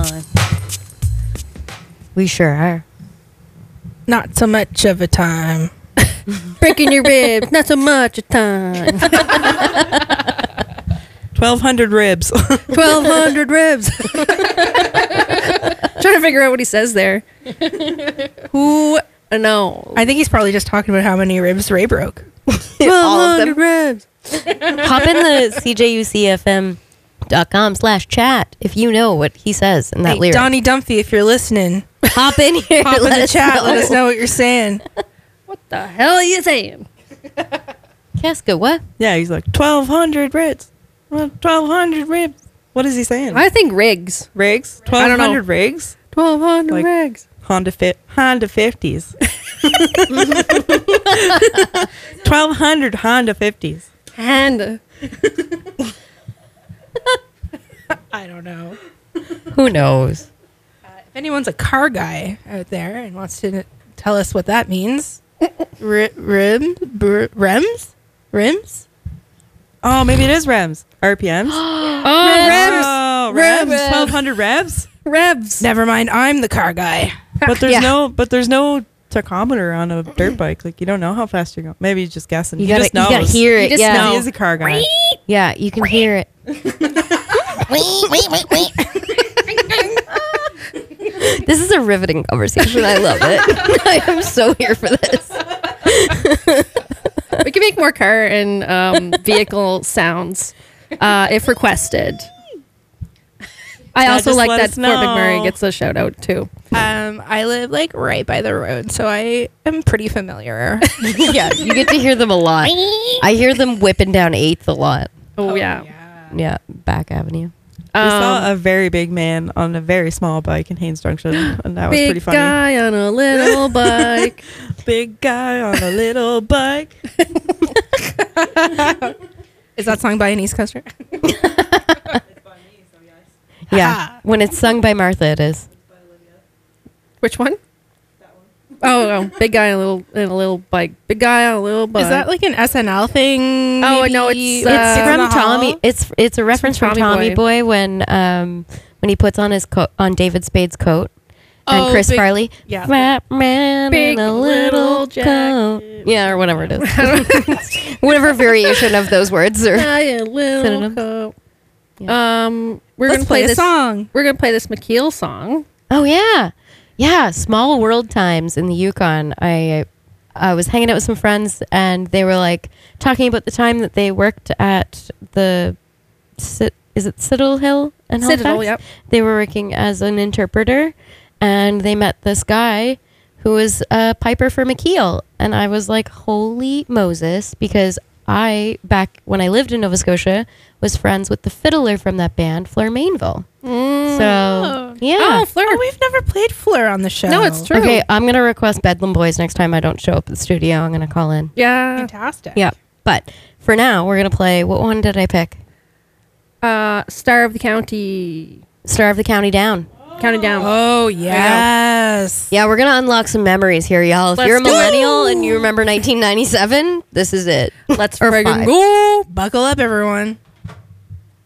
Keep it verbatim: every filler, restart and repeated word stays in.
time. We sure are. Not so much of a time. Breaking your ribs, not so much a time. twelve hundred ribs. twelve hundred ribs. Trying to figure out what he says there. Who knows? I think he's probably just talking about how many ribs Ray broke. twelve hundred ribs. Hop in the C J U C F M dot com slash chat if you know what he says in that Hey, lyric. Donnie Dumphy, if you're listening, Hop in here. hop in let the us chat. know. Let us know what you're saying. What the hell are you saying? Casca, what? Yeah, he's like, twelve hundred ribs. Well, twelve hundred ribs. What is he saying? I think rigs. Rigs? I don't know. twelve hundred rigs? twelve hundred Like- rigs. Honda fit Honda fifties. twelve hundred Honda fifties. And I don't know. Who knows? If anyone's a car guy out there and wants to tell us what that means, R- rim, br- rems, rims. Oh, maybe it is rems. R P Ms. oh, Oh, revs. Revs. twelve hundred revs. revs. Never mind, I'm the car guy. But there's Yeah. no but there's no tachometer on a dirt bike. Like, you don't know how fast you're going. Maybe he's just guessing. You he gotta, just you knows. gotta hear it. just Yeah. Because he is a car guy. Yeah, you can hear it. This is a riveting conversation. I love it. I am so here for this. We can make more car and um, vehicle sounds uh, if requested. I Yeah, also just like let that us Fort McMurray know. gets a shout out too. Um, I live like right by the road, so I am pretty familiar. Yeah, you get to hear them a lot. I hear them whipping down eighth a lot. Oh, yeah. Yeah, Back Avenue. We Um, saw a very big man on a very small bike in Haynes Junction, and that was big pretty funny. guy on a little bike. Big guy on a little bike. Is that song by an East Coaster? Yeah, Ha. when it's sung by Martha, it is. Which one? Oh, oh, big guy on a little in a little bike. Big guy on a little bike. Is that like an S N L thing? Oh, maybe? no, it's, It's uh, from in the Tommy. Hall? It's it's a reference from Tommy Tommy Boy. Boy, when um when he puts on his coat on David Spade's coat and Oh, Chris big- Farley. yeah. Fat man Big in a little little coat. jacket. Yeah, or whatever it is. Whatever variation of those words are. Guy in a little Synonyms. coat. Yeah. Um, we're Let's gonna play, play a this song. We're gonna play this McKeel song. Oh yeah, yeah. Small world times in the Yukon. I I was hanging out with some friends, and they were like talking about the time that they worked at the Cit- is it Citadel Hill in Halifax? Citadel, yep. They were working as an interpreter, and they met this guy who was a piper for McKeel, and I was like, holy Moses, because I, back when I lived in Nova Scotia, was friends with the fiddler from that band, Fleur Mainville. So, yeah. Oh, Fleur. Oh, we've never played Fleur on the show. No, it's true. Okay, I'm going to request Bedlam Boys next time I don't show up at the studio. I'm going to call in. Yeah. Fantastic. Yeah. But for now, we're going to play, what one did I pick? Uh, Star of the County. Star of the County Down. County down. Oh, yes. Yeah, we're going to unlock some memories here, y'all. If Let's you're a go. millennial and you remember nineteen ninety-seven, this is it. Let's Or friggin' five. go. Buckle up, everyone.